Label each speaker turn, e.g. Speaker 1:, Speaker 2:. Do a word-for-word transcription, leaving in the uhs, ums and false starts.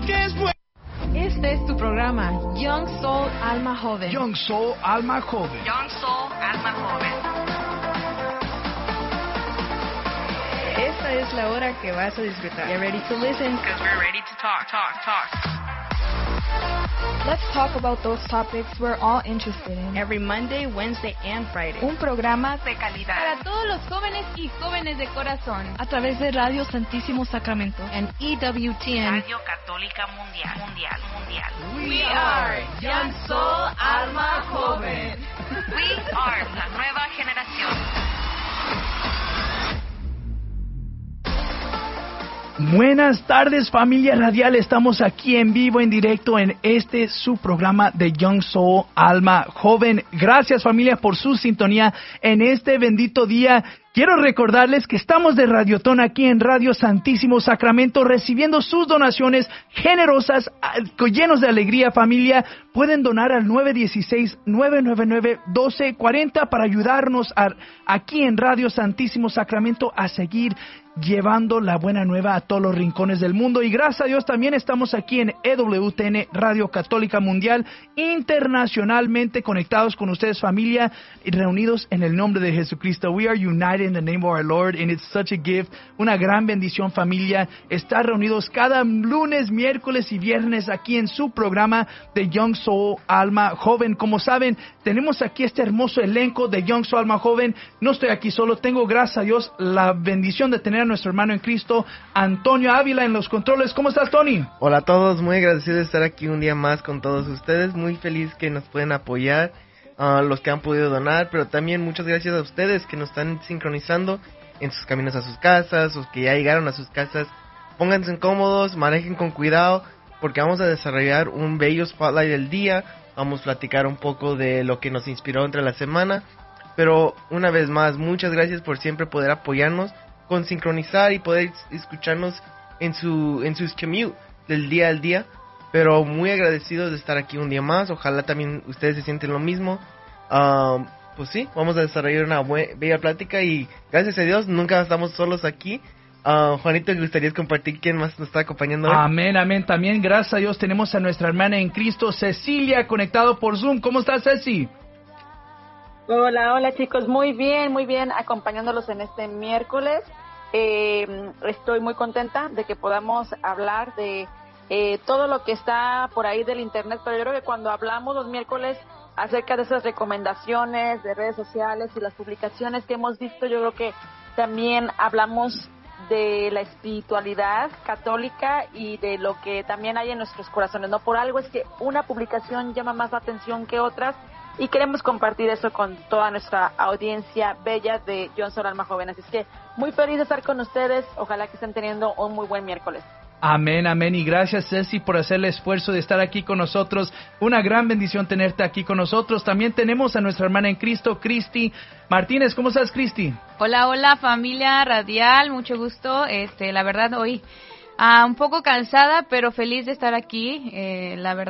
Speaker 1: que es bueno.
Speaker 2: Este es tu programa, Young Soul Alma Joven.
Speaker 1: Young Soul Alma Joven.
Speaker 2: Young Soul Alma Joven. Esta es la hora que vas a disfrutar. Get ready to listen, because we're ready to talk, talk, talk.
Speaker 3: Let's talk about those topics we're all interested in.
Speaker 2: Every Monday, Wednesday, and Friday.
Speaker 3: Un programa
Speaker 2: de calidad
Speaker 4: para todos los jóvenes y jóvenes de corazón.
Speaker 3: A través de Radio Santísimo Sacramento
Speaker 2: and E W T N.
Speaker 4: Radio Católica Mundial, Mundial, Mundial.
Speaker 2: We are Young Soul Alma Joven.
Speaker 4: We are la nueva generación.
Speaker 1: Buenas tardes, familia radial. Estamos aquí en vivo, en directo, en este su programa de Young Soul Alma Joven. Gracias, familia, por su sintonía en este bendito día. Quiero recordarles que estamos de Radiotón aquí en Radio Santísimo Sacramento, recibiendo sus donaciones generosas, llenos de alegría, familia. Pueden donar al nueve uno seis, nueve nueve nueve, uno dos cuatro cero para ayudarnos a, aquí en Radio Santísimo Sacramento a seguir llevando la buena nueva a todos los rincones del mundo. Y gracias a Dios también estamos aquí en E W T N, Radio Católica Mundial, internacionalmente conectados con ustedes, familia, y reunidos en el nombre de Jesucristo. We are united in the name of our Lord, and it's such a gift, una gran bendición, familia, estar reunidos cada lunes, miércoles y viernes aquí en su programa de Young Soul Alma Joven. Como saben, tenemos aquí este hermoso elenco de Young Soul Alma Joven. No estoy aquí solo, tengo, gracias a Dios, la bendición de tener a nuestro hermano en Cristo, Antonio Ávila, en los controles. ¿Cómo estás, Tony?
Speaker 5: Hola a todos, muy agradecido de estar aquí un día más con todos ustedes, muy feliz que nos pueden apoyar, uh, los que han podido donar, pero también muchas gracias a ustedes que nos están sincronizando en sus caminos a sus casas, o que ya llegaron a sus casas. Pónganse cómodos, manejen con cuidado, porque vamos a desarrollar un bello spotlight del día, vamos a platicar un poco de lo que nos inspiró entre la semana, pero una vez más, muchas gracias por siempre poder apoyarnos con sincronizar y poder escucharnos en su en sus commute del día al día, pero muy agradecidos de estar aquí un día más. Ojalá también ustedes se sienten lo mismo. Um, pues sí, vamos a desarrollar una buena, bella plática y gracias a Dios nunca estamos solos aquí. Uh, Juanito, ¿te gustaría compartir quién más nos está acompañando hoy?
Speaker 1: Amén, amén. También gracias a Dios tenemos a nuestra hermana en Cristo, Cecilia, conectado por Zoom. ¿Cómo estás, Ceci?
Speaker 6: Hola, hola chicos, muy bien, muy bien, acompañándolos en este miércoles. Eh, estoy muy contenta de que podamos hablar de eh, todo lo que está por ahí del internet, pero yo creo que cuando hablamos los miércoles acerca de esas recomendaciones de redes sociales y las publicaciones que hemos visto, yo creo que también hablamos de la espiritualidad católica y de lo que también hay en nuestros corazones, ¿no? Por algo es que una publicación llama más la atención que otras, y queremos compartir eso con toda nuestra audiencia bella de Young Soul Alma Joven. Así es que muy feliz de estar con ustedes. Ojalá que estén teniendo un muy buen miércoles.
Speaker 1: Amén, amén. Y gracias, Ceci, por hacer el esfuerzo de estar aquí con nosotros. Una gran bendición tenerte aquí con nosotros. También tenemos a nuestra hermana en Cristo, Cristi Martínez. ¿Cómo estás, Cristi?
Speaker 7: Hola, hola, familia radial. Mucho gusto. Este, la verdad, hoy uh, un poco cansada, pero feliz de estar aquí. Eh, la verdad.